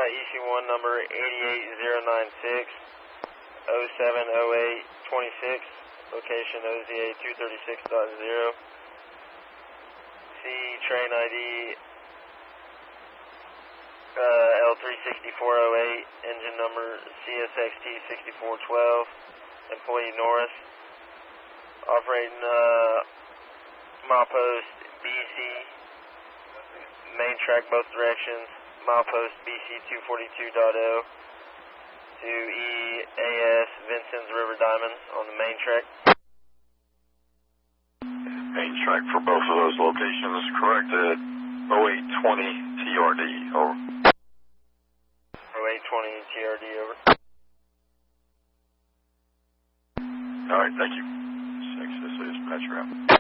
by EC1 number 88096, 070826, location OZA 236.0. See train ID L36408, engine number CSXT 6412, employee Norris, operating milepost BC, main track both directions, milepost BC 242.0 to EAS Vincennes River Diamond on the main track. Main track for both of those locations corrected 0820 TRD, over. 0820 TRD, over. Alright, thank you. 6, this is dispatch route.